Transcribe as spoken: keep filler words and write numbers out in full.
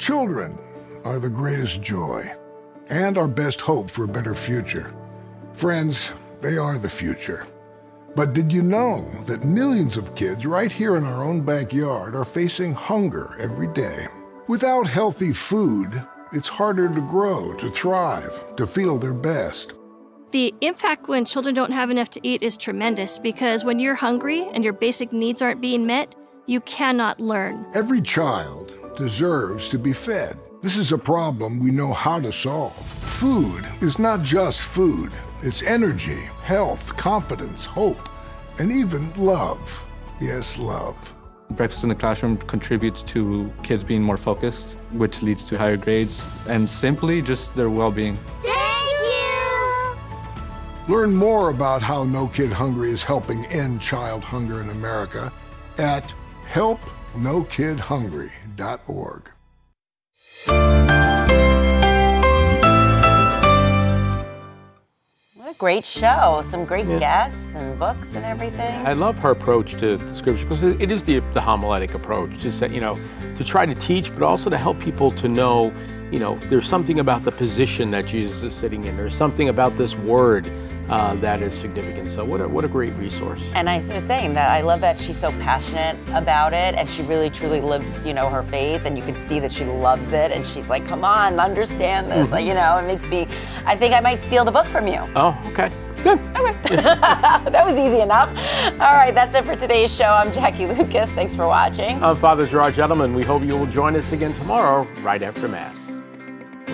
Children are the greatest joy and our best hope for a better future. Friends, they are the future. But did you know that millions of kids right here in our own backyard are facing hunger every day? Without healthy food, it's harder to grow, to thrive, to feel their best. The impact when children don't have enough to eat is tremendous because when you're hungry and your basic needs aren't being met, you cannot learn. Every child deserves to be fed. This is a problem we know how to solve. Food is not just food. It's energy, health, confidence, hope, and even love. Yes, love. Breakfast in the classroom contributes to kids being more focused, which leads to higher grades, and simply just their well-being. Thank you! Learn more about how No Kid Hungry is helping end child hunger in America at help no kid hungry dot org. What a great show. Some great yeah. guests and books and everything. I love her approach to the scripture because it is the, the homiletic approach, just that, you know, to try to teach, but also to help people to know, you know, there's something about the position that Jesus is sitting in. There's something about this word uh, that is significant. So what a, what a great resource. And I was saying that I love that she's so passionate about it and she really truly lives, you know, her faith, and you can see that she loves it, and she's like, come on, understand this. Mm-hmm. Like, you know, it makes me, I think I might steal the book from you. Oh, okay. Good. Okay. That was easy enough. All right, that's it for today's show. I'm Jackie Lucas. Thanks for watching. I'm Father Gerard Gentleman. We hope you will join us again tomorrow, right after Mass.